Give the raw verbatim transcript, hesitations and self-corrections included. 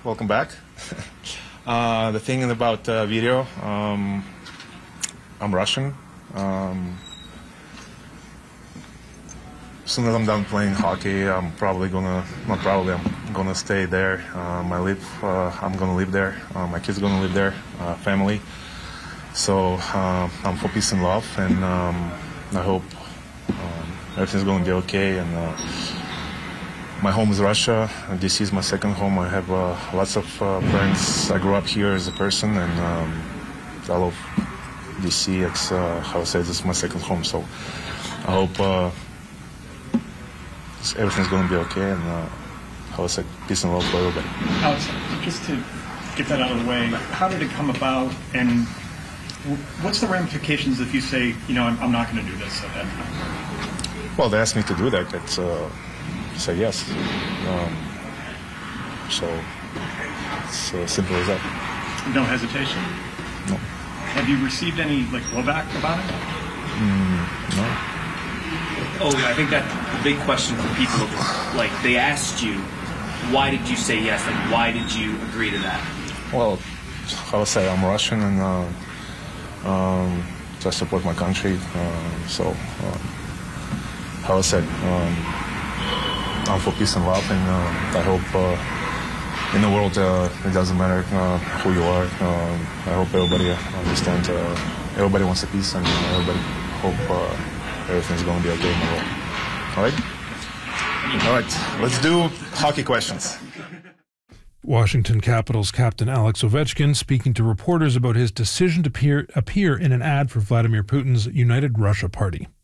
welcome back. uh, the thing about uh, video, um, I'm Russian. Um, as soon as I'm done playing hockey, I'm probably gonna, not probably, I'm gonna stay there. Um, I live, uh, I'm gonna live there. Uh, my kids gonna live there, uh, family. So uh, I'm for peace and love, and um, I hope um, everything's gonna be okay. And uh, my home is Russia. D C is my second home. I have uh, lots of uh, friends. I grew up here as a person, and um, I love D C. It's uh, how I say, this is my second home. So I hope uh, everything's going to be okay, and uh, how I say, peace and love for everybody. Alex, just to get that out of the way, how did it come about, and what's the ramifications if you say, you know, I'm, I'm not going to do this at that time? Well, they asked me to do that. It's uh, say yes. Um, so it's uh, simple as that. No hesitation? No. Have you received any like blowback about it? Mm, no. Oh, I think that's the big question for people. Like, they asked you, why did you say yes? Like, why did you agree to that? Well, how I say, I'm Russian, and uh, um, I support my country. Uh, so, uh, how I said, um, I'm for peace and love, and uh, I hope uh, in the world uh, it doesn't matter uh, who you are. Um, I hope everybody understands. Uh, everybody wants a peace, and everybody hope uh, everything's going to be okay in the world. All right? All right, let's do hockey questions. Washington Capitals captain Alex Ovechkin speaking to reporters about his decision to appear, appear in an ad for Vladimir Putin's United Russia Party.